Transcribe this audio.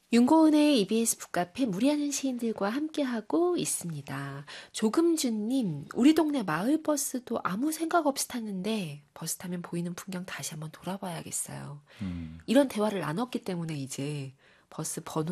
윤고은의 EBS 북카페 무리하는 시인들과 함께하고 있습니다. 조금준님, 우리 동네 마을버스도 아무 생각 없이 탔는데 버스 타면 보이는 풍경 다시 한번 돌아봐야겠어요. 이런 대화를 나눴기 때문에 이제 버스 번호